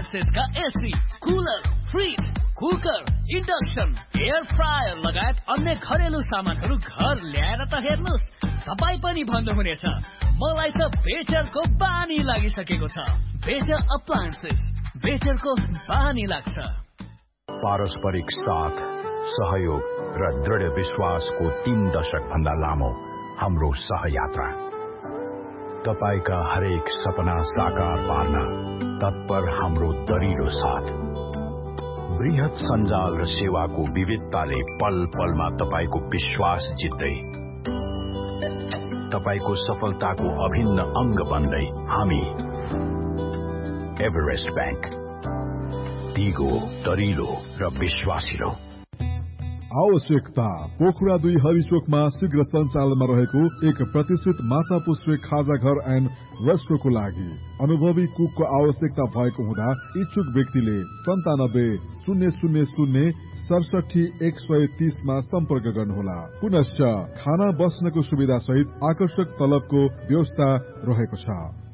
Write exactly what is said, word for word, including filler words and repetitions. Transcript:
एप्लायन्सेसका AC, cooler, fridge, cooker, induction, air fryer लगायत अन्य घरेलु सामानहरू घर ल्याएर त हेर्नुहोस्, तपाईँ पनि भन्नुहुनेछ मलाई त बेटरको बानी लागिसकेको छ। बेटर एप्लायन्सेस, बेटरको बानी लाग्छ। पारस्परिक साथ, सहयोग र दृढ विश्वासको तीन दशक भन्दा लामो हाम्रो सहयात्रा, तपाईका हरेक सपना साकार पार्न तत्पर हाम्रो दरिलो साथ। बृहत सञ्जाल र सेवाको विविधताले पल पलमा तपाईको विश्वास जित्दै, तपाईको सफलताको अभिन्न अंग बन्दै हामी एभरेस्ट बैंक, दिगो, दरिलो र विश्वासिलो। आवश्यकता पोखरा दुई हरिचोकमा शीघ्र सञ्चालनमा रहेको एक प्रतिष्ठित माछा पुष्रे खाजा घर एन्ड रेस्टोको लागि अनुभवी कुकको आवश्यकता भएको हुँदा इच्छुक व्यक्तिले सन्तानब्बे शून्य शून्य शून्य सडसठी एक सय तीसमा सम्पर्क गर्नुहोला। पुनश्च खाना बस्नको सुविधा सहित आकर्षक तलबको व्यवस्था रहेको छ।